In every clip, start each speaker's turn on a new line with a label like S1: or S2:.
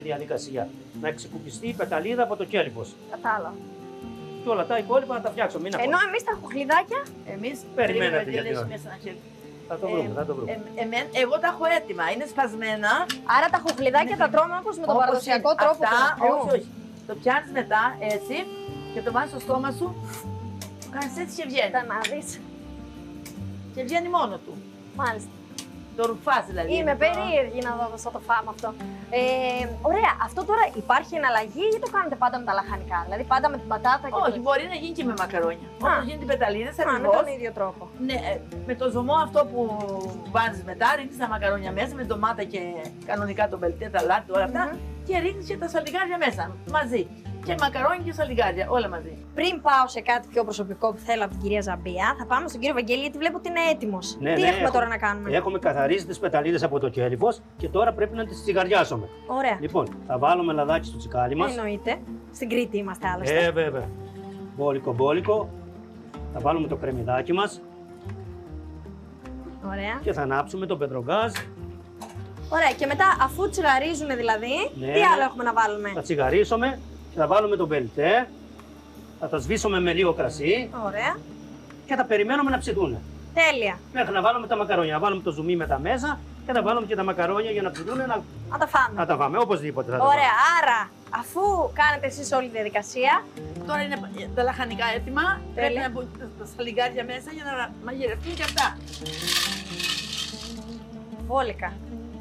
S1: διαδικασία. Να ξεκουμπιστεί η πεταλίδα από το κέλυφος.
S2: Κατάλαβα.
S1: Και όλα τα υπόλοιπα να τα φτιάξω. Μην
S2: Ενώ εμείς τα χοχλιδάκια.
S3: Εμείς
S1: Περιμένετε
S3: περίμενε,
S1: γιατί
S3: μέσα να χέρι.
S1: θα το βρούμε, θα το βρούμε.
S3: Εγώ τα έχω έτοιμα, είναι σπασμένα.
S2: Άρα τα χοχλιδάκια τα τρώμε όπως με τον
S3: Όπως
S2: παραδοσιακό
S3: είναι.
S2: τρόπο.
S3: Αυτά,
S2: του κρυού.
S3: όχι, όχι. Το πιάνεις μετά έτσι και το βάζεις στο στόμα σου. Το κάνεις έτσι και βγαίνει.
S2: Κοίτα να δεις.
S3: Και βγαίνει μόνο του.
S2: Μάλιστα.
S3: Το ρουφάς δηλαδή.
S2: Είμαι
S3: Το-
S2: περίεργη να δω πώς θα το φάμε αυτό. Ωραία, αυτό τώρα υπάρχει εναλλαγή ή το κάνετε πάντα με τα λαχανικά? Δηλαδή πάντα με την πατάτα και
S3: Όχι, μπορεί να γίνει και με μακαρόνια. Όπως γίνεται οι πεταλίδες
S2: με
S3: ακριβώς.
S2: τον ίδιο τρόπο.
S3: Ναι, με το ζωμό αυτό που βάζεις μετά, ρίχνεις τα μακαρόνια μέσα με ντομάτα και κανονικά το μπελτέ, τα λάτι, όλα αυτά. Και ρίχνεις και τα σαλιγκάρια μέσα μαζί. Και μακαρόνια και σαλιγκάρια, όλα μαζί.
S2: Πριν πάω σε κάτι πιο προσωπικό που θέλω από την κυρία Ζαμπία, θα πάμε στον κύριο Βαγγέλη γιατί βλέπω ότι είναι έτοιμος.
S1: Ναι,
S2: Τι
S1: ναι,
S2: έχουμε τώρα να κάνουμε?
S1: Έχουμε καθαρίσει τις πεταλίδες από το κέλυφος και τώρα πρέπει να τις τσιγαριάσουμε.
S2: Ωραία.
S1: Λοιπόν, θα βάλουμε λαδάκι στο τσικάλι μας.
S2: Εννοείται. Στην Κρήτη είμαστε άλλωστε.
S1: Βέβαια. Μπόλικο, μπόλικο. Θα βάλουμε το κρεμμυδάκι μας
S2: Ωραία.
S1: και θα ανάψουμε το πετρογκάζ.
S2: Ωραία. Και μετά, αφού τσιγαρίζουν δηλαδή,
S1: Ναι,
S2: τι
S1: ναι.
S2: άλλο έχουμε να βάλουμε?
S1: Θα τσιγαρίσουμε και θα βάλουμε το μπελτέ. Θα τα σβήσουμε με λίγο κρασί
S2: Ωραία.
S1: και θα περιμένουμε να ψηθούν.
S2: Τέλεια.
S1: Μέχρι να βάλουμε τα μακαρόνια. Να βάλουμε το ζουμί μετά μέσα και θα βάλουμε και τα μακαρόνια για να ψηθούν
S2: Να τα φάμε.
S1: να τα φάμε. Οπωσδήποτε θα τα
S2: Ωραία. Άρα, αφού κάνετε εσείς όλη τη διαδικασία,
S3: Τώρα είναι τα λαχανικά έτοιμα. Πρέπει
S2: Τέλεια.
S3: να μπουν τα σαλιγκάρια μέσα για να μαγειρευτούν και αυτά.
S2: βόλικα.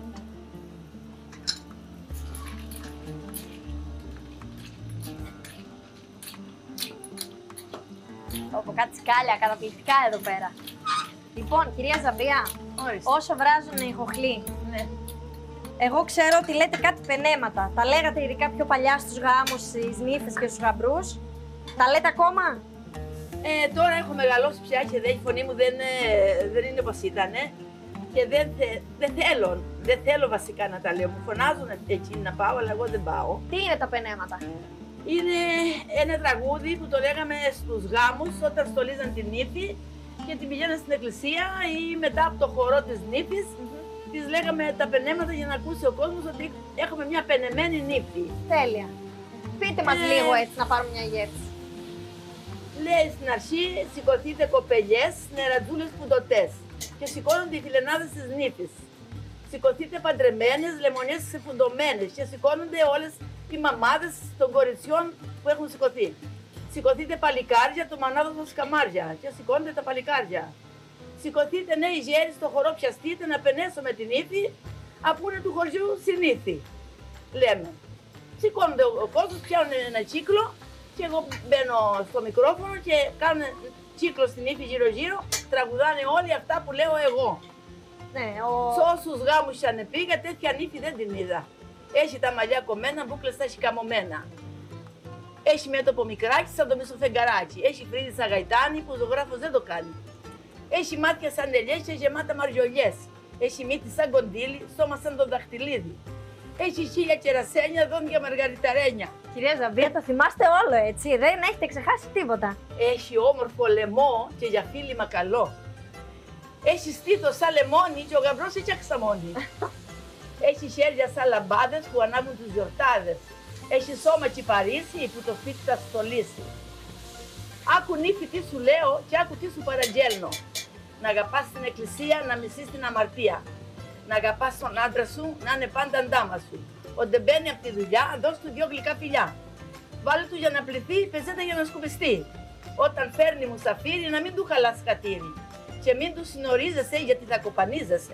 S2: Όπου κάτι σκάλια, καταπληκτικά εδώ πέρα. Λοιπόν, κυρία Ζαμπία,
S3: Ορίστε.
S2: όσο βράζουν οι χοχλοί,
S3: Ναι.
S2: εγώ ξέρω ότι λέτε κάτι πενέματα. Τα λέγατε ειδικά πιο παλιά στους γάμους, στις νύφες και στους γαμπρούς. Τα λέτε ακόμα?
S3: Τώρα έχω μεγαλώσει πια και η φωνή μου δεν είναι όπως ήταν. Και δεν θέλω βασικά να τα λέω. Μου φωνάζουν εκείνοι να πάω, αλλά εγώ δεν πάω.
S2: Τι είναι τα πενέματα?
S3: Είναι ένα τραγούδι που το λέγαμε στους γάμους όταν στολίζαν την νύφη και την πηγαίναν στην εκκλησία ή μετά από το χορό της νύφης. Της λέγαμε τα πενέματα για να ακούσει ο κόσμος ότι έχουμε μια πενεμένη νύφη.
S2: Τέλεια. Πείτε μας λίγο έτσι να πάρουμε μια γεύση.
S3: Λέει στην αρχή, σηκωθείτε κοπελιές, νερατζούλες πουντοτές και σηκώνονται οι φιλενάδες της νύφης. Σηκωθείτε παντρεμένες, λεμονιές ξεφουντωμένες και σηκώνονται όλες οι μαμάδες των κοριτσιών που έχουν σηκωθεί. Σηκωθείτε παλικάρια, το μανάδο σας καμάρια και σηκώνονται τα παλικάρια. Σηκωθείτε νέοι γέροι στο χορό, πιαστείτε να πενέσω με την ύφη, αφού είναι του χωριού συνήθι. Λέμε. Σηκώνονται ο κόσμος, πιάνουν ένα κύκλο και εγώ μπαίνω στο μικρόφωνο και κάνω κύκλο στην ύφη γύρω-γύρω, τραγουδάνε όλοι αυτά που λέω εγώ.
S2: Ναι,
S3: Σ' όσους γάμους είχαν πήγα, τέτοια νύφη δεν την είδα. Έχει τα μαλλιά κομμένα, μπούκλες τα έχει καμωμένα. Έχει μέτωπο μικράκι σαν το μισοφεγγαράκι. Έχει φρύδι σαν γαϊτάνι που ο ζωγράφος δεν το κάνει. Έχει μάτια σαν ελιές και γεμάτα μαριολιές. Έχει μύτη σαν κοντήλι, στόμα σαν το δαχτυλίδι. Έχει χίλια κερασένια, δόντια μαργαριταρένια.
S2: κυρία Ζαμπία, το θυμάστε όλο έτσι, δεν έχετε ξεχάσει τίποτα.
S3: Έχει όμορφο λαιμό και για φίλημα καλό. Έχει στήθος σαν λεμόνι και ο γαμπρός έχει αξαμόνι. Έχει χέρια σαν λαμπάδες που ανάβουν τους γιορτάδες. Έχει σώμα κυπαρίσι που το σπίτι θα στολίσει. Άκου νύφη τι σου λέω και άκου τι σου παραγγέλνω. Να αγαπάς την εκκλησία, να μισείς την αμαρτία. Να αγαπάς τον άντρα σου, να είναι πάντα αντάμα σου. Όντε μπαίνει από τη δουλειά, δώσ' του δυο γλυκά φιλιά. Βάλε του για να πληθεί, πεζέτα για να σκουπιστεί. Όταν φέρνει μουσαφίρι, να μην του χαλάς χατήρι. Και μην του συνορίζεσαι γιατί θα κοπανίζεσαι.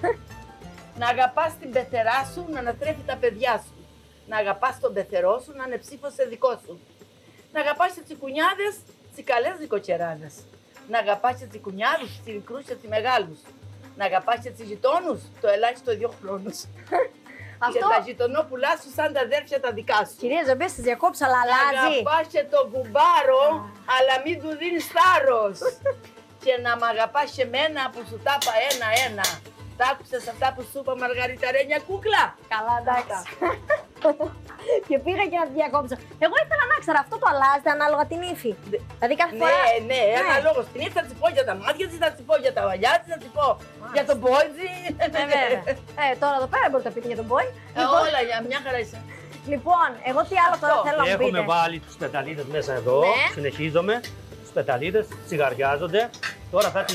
S3: Να αγαπάς την πεθερά σου, να ανατρέφει τα παιδιά σου. Να αγαπάς τον πεθερό σου, να είναι ψήφος σε δικό σου. Να αγαπάς τις τσικουνιάδες, τσικαλές δικοκεράδες. Να αγαπάς τις τσικουνιάδες, τις μικρούς και τις μεγάλους. Να αγαπάς και τις γειτόνους, το ελάχιστο 2 χρόνους. Και τα γειτονόπουλά σου σαν τα αδέρφια τα δικά σου.
S2: Κυρία Ζαμπία, σας διακόψα, αλλά
S3: Να
S2: αλλάζει.
S3: αγαπάς και τον κουμπάρο, αλλά μην του δίνεις θάρρος. Και να μ' αγαπάς και εμένα που σου τα είπα ένα-ένα. Τ' άκουσες αυτά που σου είπα Μαργαριταρένια κούκλα.
S2: Καλά, εντάξει. Και πήγα και να τη διακόψω. Εγώ ήθελα να ξέρω, αυτό το αλλάζεται ανάλογα την ύφη. Δηλαδή κάθε φορά.
S3: Ναι, αναλόγως. Την ύφη θα της πω για τα μάτια της, θα της πω για τα μαλλιά της, θα της πω για τον πόντζι.
S2: Βέβαια. Τώρα εδώ πέρα μπορείτε να πείτε για τον boy.
S3: Όλα για μια χαρά είσαι.
S2: Λοιπόν, εγώ τι άλλο τώρα θέλω να μου
S1: Έχουμε
S2: πείτε.
S1: βάλει τους πεταλίδες μέσα εδώ.
S2: Ναι.
S1: Συνεχίζουμε. Τους πεταλίδες τσιγαριάζονται. Τώρα θα τις